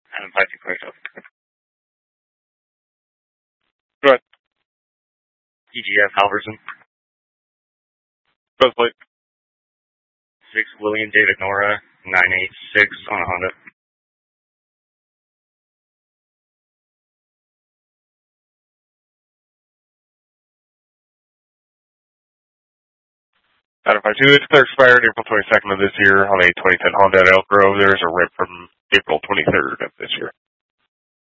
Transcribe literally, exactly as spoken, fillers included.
Adam five two clear up. Go ahead. E G F Halverson. Both plate. six William David Nora, nine eight six on a Honda. Adam five two, it's clear expired April twenty-second of this year on a twenty ten Honda at Elk Grove. There is a rip from April twenty-third of this year.